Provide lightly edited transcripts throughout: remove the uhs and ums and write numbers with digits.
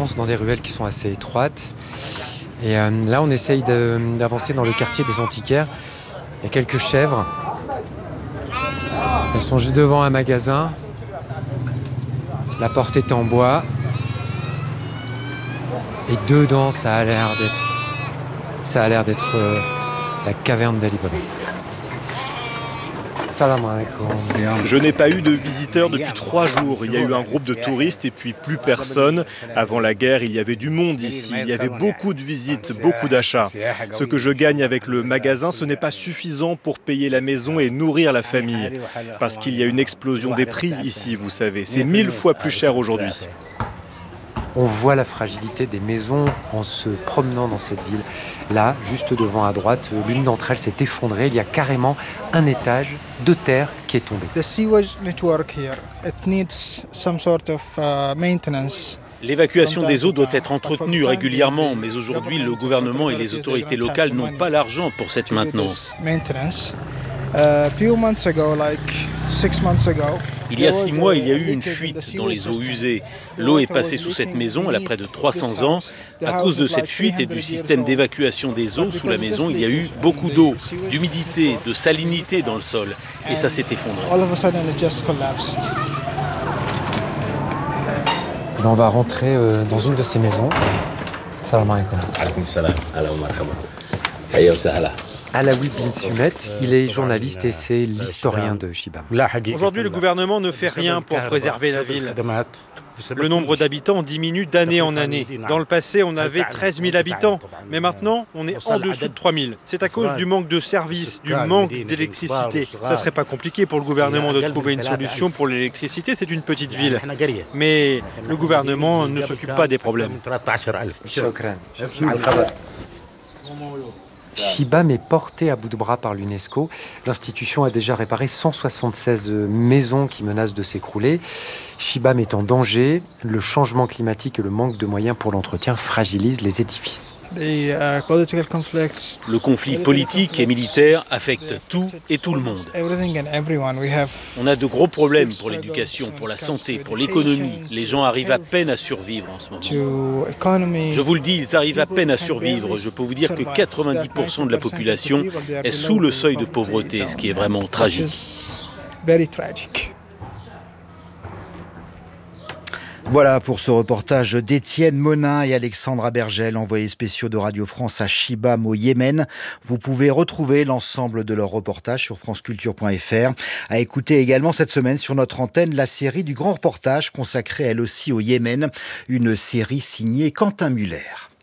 avance dans des ruelles qui sont assez étroites. Et là, on essaye d'avancer dans le quartier des antiquaires. Il y a quelques chèvres. Elles sont juste devant un magasin. La porte est en bois. Et dedans, ça a l'air d'être la caverne d'Ali Baba. Salam alaikum. Je n'ai pas eu de visiteurs depuis 3 jours. Il y a eu un groupe de touristes et puis plus personne. Avant la guerre, il y avait du monde ici. Il y avait beaucoup de visites, beaucoup d'achats. Ce que je gagne avec le magasin, ce n'est pas suffisant pour payer la maison et nourrir la famille. Parce qu'il y a une explosion des prix ici, vous savez. C'est 1000 fois plus cher aujourd'hui. On voit la fragilité des maisons en se promenant dans cette ville. Là, juste devant à droite, l'une d'entre elles s'est effondrée. Il y a carrément un étage de terre qui est tombé. L'évacuation des eaux doit être entretenue régulièrement, mais aujourd'hui, le gouvernement et les autorités locales n'ont pas l'argent pour cette maintenance. Il y a 6 mois, il y a eu une fuite dans les eaux usées. L'eau est passée sous cette maison, elle a près de 300 ans. À cause de cette fuite et du système d'évacuation des eaux sous la maison, il y a eu beaucoup d'eau, d'humidité, de salinité dans le sol. Et ça s'est effondré. On va rentrer dans une de ces maisons. Salam alaikum. Alaoui bin Sumet, il est journaliste et c'est l'historien de Shibam. Aujourd'hui, le gouvernement ne fait rien pour préserver la ville. Le nombre d'habitants diminue d'année en année. Dans le passé, on avait 13 000 habitants, mais maintenant, on est en dessous de 3 000. C'est à cause du manque de services, du manque d'électricité. Ça ne serait pas compliqué pour le gouvernement de trouver une solution pour l'électricité, c'est une petite ville. Mais le gouvernement ne s'occupe pas des problèmes. Shibam est porté à bout de bras par l'UNESCO. L'institution a déjà réparé 176 maisons qui menacent de s'écrouler. Shibam est en danger. Le changement climatique et le manque de moyens pour l'entretien fragilisent les édifices. Le conflit politique et militaire affecte tout et tout le monde. On a de gros problèmes pour l'éducation, pour la santé, pour l'économie. Les gens arrivent à peine à survivre en ce moment. Je vous le dis, ils arrivent à peine à survivre. Je peux vous dire que 90% de la population est sous le seuil de pauvreté, ce qui est vraiment tragique. Voilà pour ce reportage d'Étienne Monin et Alexandra Bergel, envoyés spéciaux de Radio France à Shibam au Yémen. Vous pouvez retrouver l'ensemble de leurs reportages sur franceculture.fr. À écouter également cette semaine sur notre antenne la série du grand reportage consacrée elle aussi au Yémen, une série signée Quentin Muller.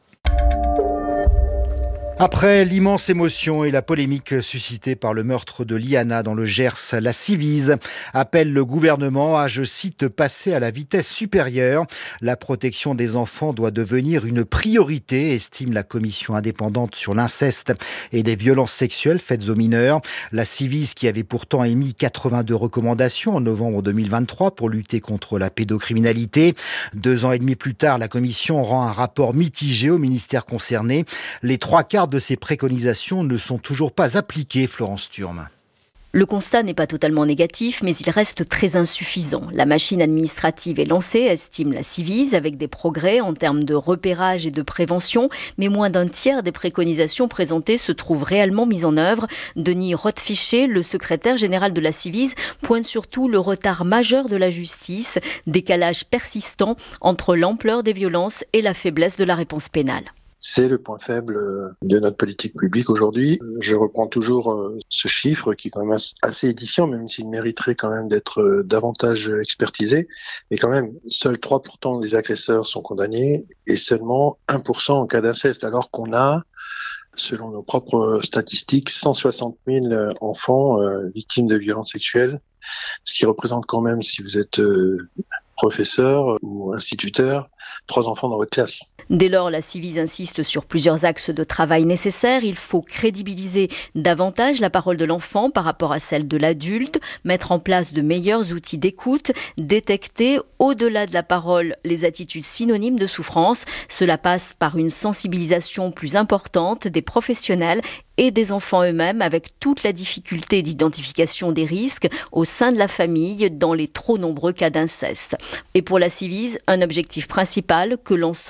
Après l'immense émotion et la polémique suscitée par le meurtre de Liana dans le Gers, la Civise appelle le gouvernement à, je cite, passer à la vitesse supérieure. La protection des enfants doit devenir une priorité, estime la commission indépendante sur l'inceste et les violences sexuelles faites aux mineurs. La Civise, qui avait pourtant émis 82 recommandations en novembre 2023 pour lutter contre la pédocriminalité. 2 ans et demi plus tard, la commission rend un rapport mitigé au ministère concerné. Les 3/4 de ces préconisations ne sont toujours pas appliquées, Florence Thurme. Le constat n'est pas totalement négatif, mais il reste très insuffisant. La machine administrative est lancée, estime la Civise, avec des progrès en termes de repérage et de prévention, mais moins d'un tiers des préconisations présentées se trouvent réellement mises en œuvre. Denis Rothfischer, le secrétaire général de la Civise, pointe surtout le retard majeur de la justice, décalage persistant entre l'ampleur des violences et la faiblesse de la réponse pénale. C'est le point faible de notre politique publique aujourd'hui. Je reprends toujours ce chiffre qui est quand même assez édifiant, même s'il mériterait quand même d'être davantage expertisé. Mais quand même, seuls 3% des agresseurs sont condamnés et seulement 1% en cas d'inceste, alors qu'on a, selon nos propres statistiques, 160 000 enfants victimes de violences sexuelles, ce qui représente quand même, si vous êtes professeur ou instituteur, 3 enfants dans votre classe. Dès lors, la Civise insiste sur plusieurs axes de travail nécessaires. Il faut crédibiliser davantage la parole de l'enfant par rapport à celle de l'adulte, mettre en place de meilleurs outils d'écoute, détecter, au-delà de la parole, les attitudes synonymes de souffrance. Cela passe par une sensibilisation plus importante des professionnels et des enfants eux-mêmes, avec toute la difficulté d'identification des risques au sein de la famille dans les trop nombreux cas d'inceste. Et pour la Civise, un objectif principal, que l'ensemble